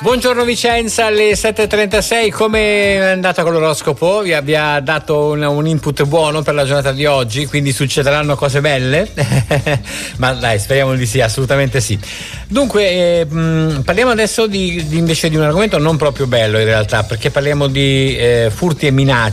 Buongiorno Vicenza, alle 7.36, come è andata con l'oroscopo? Vi ha dato un input buono per la giornata di oggi, quindi succederanno cose belle? Ma dai, speriamo di sì, assolutamente sì. Dunque, parliamo adesso invece di un argomento non proprio bello in realtà, perché parliamo di furti e minacce